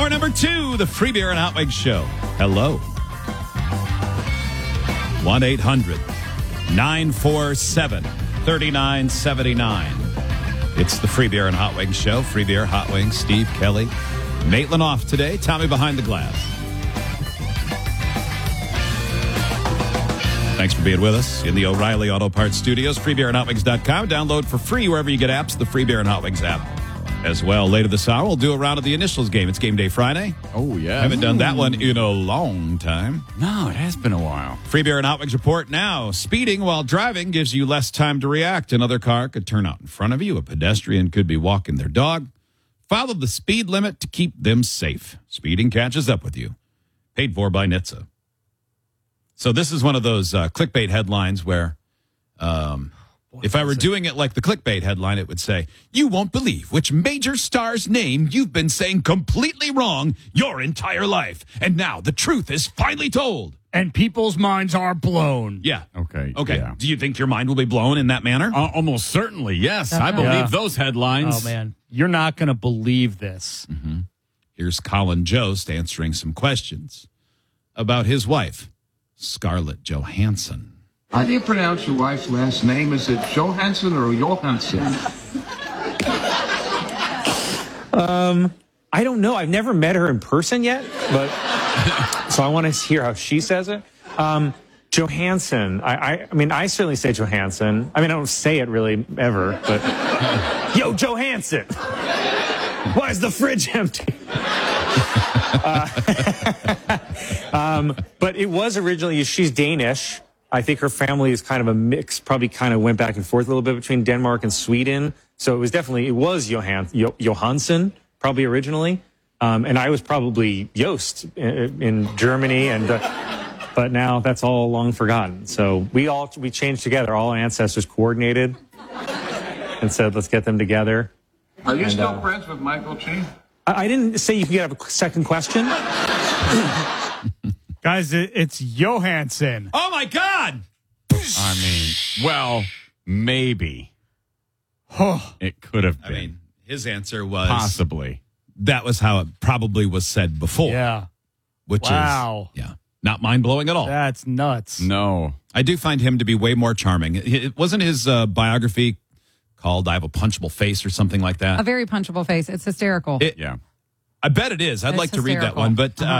Hour number 2, the Free Beer and Hot Wings Show. Hello. 1-800-947-3979. It's the Free Beer and Hot Wings Show. Free Beer, Hot Wings, Steve, Kelly. Maitland off today. Tommy behind the glass. Thanks for being with us in the O'Reilly Auto Parts Studios. FreeBeerandHotWings.com. Download for free wherever you get apps, the Free Beer and Hot Wings app. As well, later this hour, we'll do a round of the Initials game. It's Game Day Friday. Oh, yeah. Haven't done that one in a long time. No, it has been a while. Free Beer and Hot Wings report now. Speeding while driving gives you less time to react. Another car could turn out in front of you. A pedestrian could be walking their dog. Follow the speed limit to keep them safe. Speeding catches up with you. Paid for by NHTSA. So this is one of those clickbait headlines where if I were doing it like the clickbait headline, it would say, "You won't believe which major star's name you've been saying completely wrong your entire life. And now the truth is finally told." And people's minds are blown. Yeah. Okay. Yeah. Do you think your mind will be blown in that manner? Almost certainly, yes. I believe those headlines. Oh, man. You're not going to believe this. Mm-hmm. Here's Colin Jost answering some questions about his wife, Scarlett Johansson. How do you pronounce your wife's last name? Is it Johansson or Johansson? I don't know. I've never met her in person yet, but so I want to hear how she says it. Johansson. I mean, I certainly say Johansson. I mean, I don't say it really ever, but yo, Johansson. Why is the fridge empty? But it was originally, she's Danish. I think her family is kind of a mix, probably kind of went back and forth a little bit between Denmark and Sweden. So it was Johansson, probably originally. And I was probably Jost in Germany. But now that's all long forgotten. So we changed together. All our ancestors coordinated and said, let's get them together. Are you still friends with Michael Che? I didn't say you could have a second question. Guys, it's Johansson. Oh, my God! I mean, well, maybe. It could have been. I mean, his answer was... Possibly. That was how it probably was said before. Yeah. Which is, not mind-blowing at all. That's nuts. No. I do find him to be way more charming. It wasn't his biography called I Have a Punchable Face or something like that? A very punchable face. It's hysterical. I bet it is. I'd like to read that one, but...